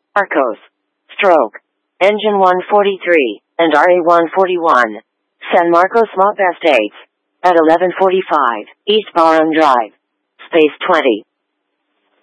Arcos. Stroke. Engine 143 and RA141. San Marcos Mapa Estates. At 1145 East Barham Drive. Space 20.